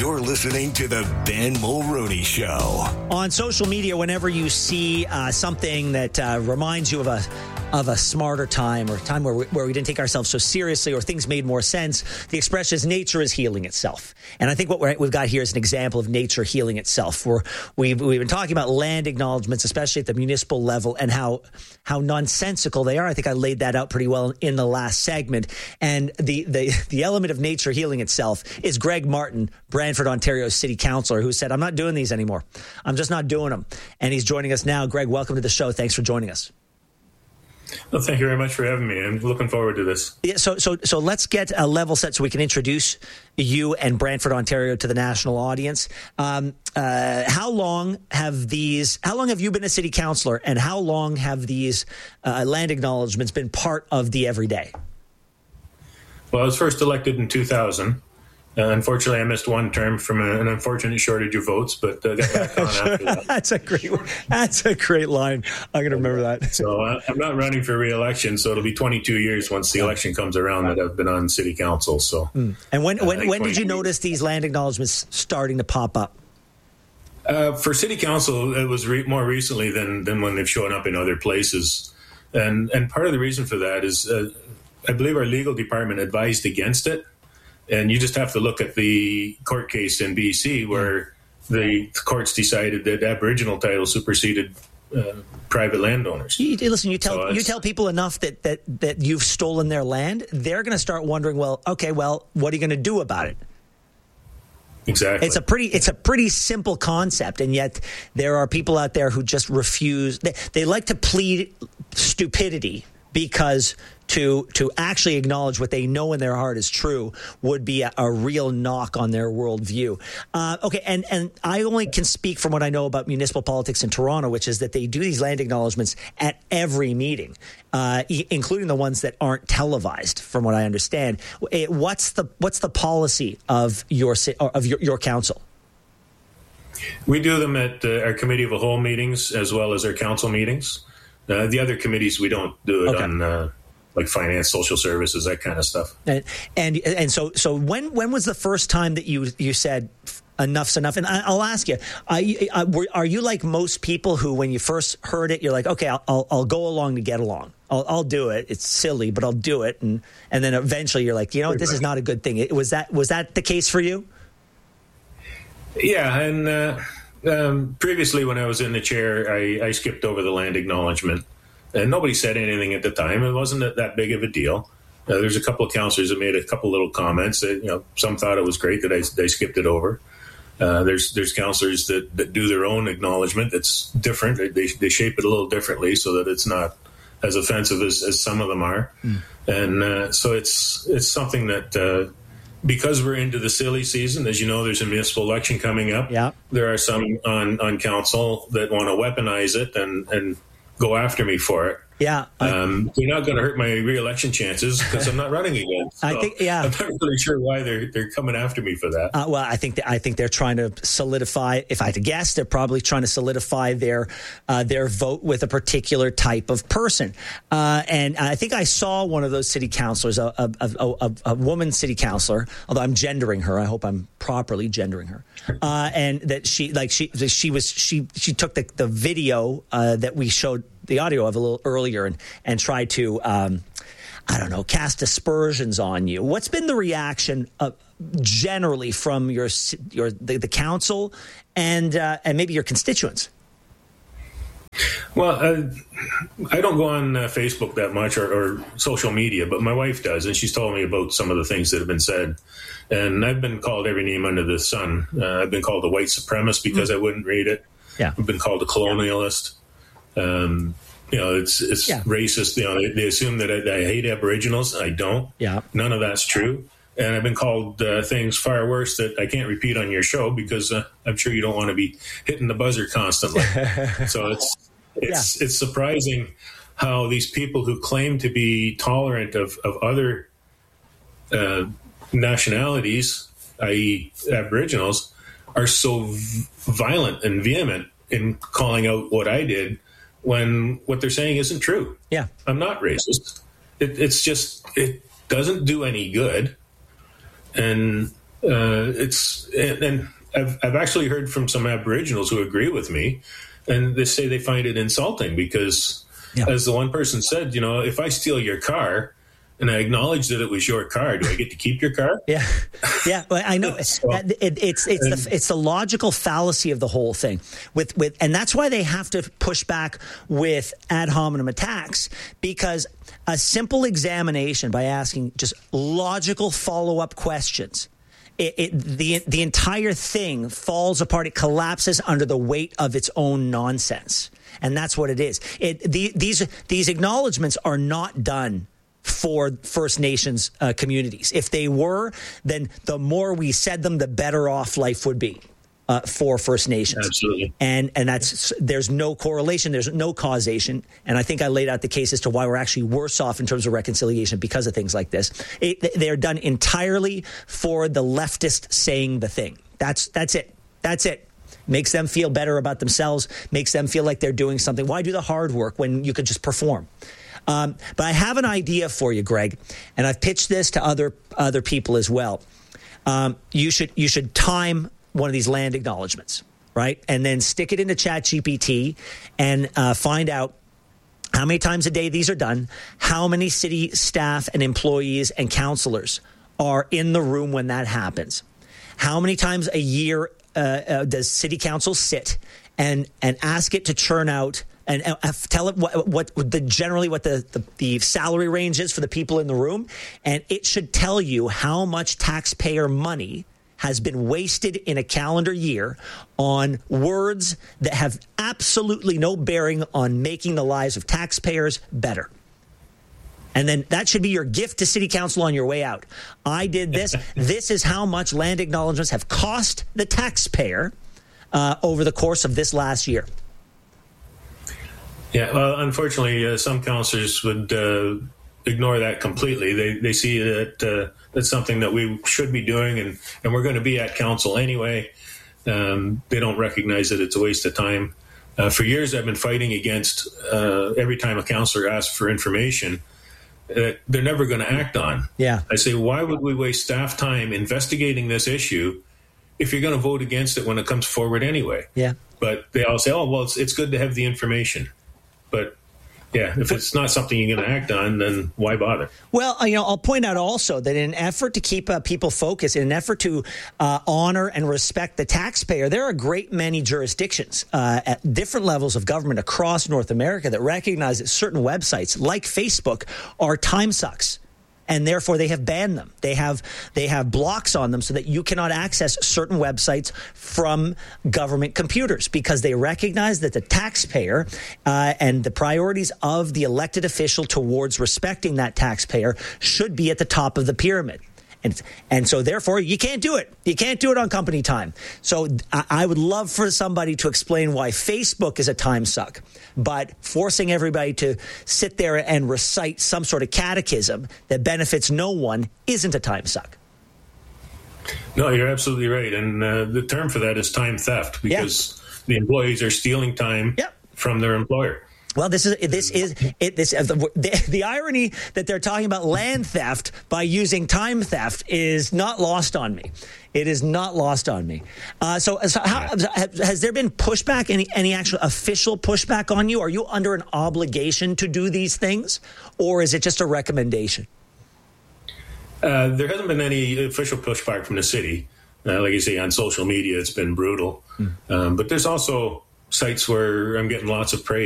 You're listening to the Ben Mulroney Show. On social media, whenever you see something that reminds you of a smarter time or a time where we didn't take ourselves so seriously or things made more sense, the expression is nature is healing itself. And I think what we've got here is an example of nature healing itself. We've been talking about land acknowledgements, especially at the municipal level, and how nonsensical they are. I think I laid that out pretty well in the last segment. And the element of nature healing itself is Greg Martin, Brantford, Ontario City Councillor, who said, I'm not doing these anymore. I'm just not doing them. And he's joining us now. Greg, welcome to the show. Thanks for joining us. Well, thank you very much for having me. I'm looking forward to this. Yeah, so let's get a level set so we can introduce you and Brantford, Ontario to the national audience. How long have you been a city councillor, and how long have these land acknowledgements been part of the everyday? Well, I was first elected in 2000. Unfortunately, I missed one term from an unfortunate shortage of votes, but got back on after that. That's a great line. I'm going to remember that. So I'm not running for re-election, so it'll be 22 years once the election comes around that I've been on city council. So, And when did you notice these land acknowledgements starting to pop up? For city council, it was more recently than when they've shown up in other places. And part of the reason for that is I believe our legal department advised against it. And you just have to look at the court case in BC where the courts decided that Aboriginal title superseded private landowners. Listen, you tell people enough that you've stolen their land, they're going to start wondering, what are you going to do about it? Exactly. It's a pretty simple concept, and yet there are people out there who just refuse. They like to plead stupidity because to actually acknowledge what they know in their heart is true would be a real knock on their worldview. Okay, and I only can speak from what I know about municipal politics in Toronto, which is that they do these land acknowledgements at every meeting, including the ones that aren't televised, from what I understand. What's the policy of your council? We do them at our committee of the whole meetings as well as our council meetings. The other committees, we don't do it on like finance, social services, that kind of stuff. And so when was the first time that you said enough's enough? And I'll ask you, are you like most people who, when you first heard it, you're like, okay, I'll go along to get along. I'll do it. It's silly, but I'll do it. And then eventually you're like, this is not a good thing. Was that the case for you? Yeah, and previously when I was in the chair, I skipped over the land acknowledgement. And nobody said anything at the time. It wasn't that big of a deal. There's a couple of councillors that made a couple little comments. That, some thought it was great that they skipped it over. There's councillors that do their own acknowledgement that's different. They shape it a little differently so that it's not as offensive as some of them are. And so it's something that because we're into the silly season, as you know, there's a municipal election coming up. Yeah. There are some on council that want to weaponize it and go after me for it. Yeah, you're not going to hurt my re-election chances because I'm not running again. So I'm not really sure why they're coming after me for that. Well, I think they're trying to solidify. If I had to guess, they're probably trying to solidify their vote with a particular type of person. And I think I saw one of those city councillors, a woman city councillor. Although I'm gendering her, I hope I'm properly gendering her. And that she took the video that we showed the audio of a little earlier and try to, cast aspersions on you. What's been the reaction generally from the council and maybe your constituents? Well, I don't go on Facebook that much or social media, but my wife does, and she's told me about some of the things that have been said. And I've been called every name under the sun. I've been called a white supremacist because I wouldn't read it. Yeah. I've been called a colonialist. It's racist. They assume that I hate Aboriginals. I don't. Yeah. None of that's true. And I've been called things far worse that I can't repeat on your show because I'm sure you don't want to be hitting the buzzer constantly. So it's surprising how these people who claim to be tolerant of other nationalities, i.e. Aboriginals, are so violent and vehement in calling out what I did when what they're saying isn't true. Yeah. I'm not racist. It doesn't do any good. And and I've actually heard from some Aboriginals who agree with me, and they say they find it insulting because, as the one person said, if I steal your car and I acknowledge that it was your car, do I get to keep your car? Yeah. Well, I know it's the logical fallacy of the whole thing. And that's why they have to push back with ad hominem attacks, because a simple examination by asking just logical follow-up questions, the entire thing falls apart. It collapses under the weight of its own nonsense, and that's what it is. These acknowledgments are not done for First Nations communities. If they were, then the more we said them, the better off life would be for First Nations. Absolutely. And there's no correlation, there's no causation. And I think I laid out the case as to why we're actually worse off in terms of reconciliation because of things like this. They're done entirely for the leftist saying the thing. That's it. That's it. Makes them feel better about themselves, makes them feel like they're doing something. Why do the hard work when you could just perform? But I have an idea for you, Greg, and I've pitched this to other people as well. You should time one of these land acknowledgments, right? And then stick it into ChatGPT and find out how many times a day these are done, how many city staff and employees and councillors are in the room when that happens, how many times a year does city council sit and ask it to churn out and tell it what the salary range is for the people in the room, and it should tell you how much taxpayer money has been wasted in a calendar year on words that have absolutely no bearing on making the lives of taxpayers better. And then that should be your gift to city council on your way out. I did this. This is how much land acknowledgements have cost the taxpayer over the course of this last year. Yeah, well, unfortunately, some councillors would ignore that completely. They see that that's something that we should be doing, and we're going to be at council anyway. They don't recognize that it's a waste of time. For years, I've been fighting against every time a councillor asks for information that they're never going to act on. Yeah, I say, why would we waste staff time investigating this issue if you're going to vote against it when it comes forward anyway? Yeah. But they all say, oh, well, it's good to have the information. But yeah, if it's not something you're going to act on, then why bother? Well, I'll point out also that in an effort to keep people focused, in an effort to honor and respect the taxpayer, there are a great many jurisdictions at different levels of government across North America that recognize that certain websites, like Facebook, are time sucks. And therefore, they have banned them. They have blocks on them so that you cannot access certain websites from government computers, because they recognize that the taxpayer and the priorities of the elected official towards respecting that taxpayer should be at the top of the pyramid. And so, therefore, you can't do it. You can't do it on company time. So I would love for somebody to explain why Facebook is a time suck, but forcing everybody to sit there and recite some sort of catechism that benefits no one isn't a time suck. No, you're absolutely right. And the term for that is time theft, because the employees are stealing time from their employer. Well, the irony that they're talking about land theft by using time theft is not lost on me. It is not lost on me. So has there been pushback, any actual official pushback on you? Are you under an obligation to do these things, or is it just a recommendation? There hasn't been any official pushback from the city. Like you say, on social media, it's been brutal. But there's also sites where I'm getting lots of praise.